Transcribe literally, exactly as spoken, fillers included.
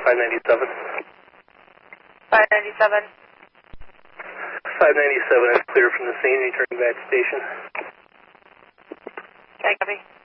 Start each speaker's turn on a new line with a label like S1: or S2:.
S1: five ninety-seven.
S2: five ninety-seven.
S1: five ninety-seven is clear from the scene, returning back to station.
S2: Okay, copy.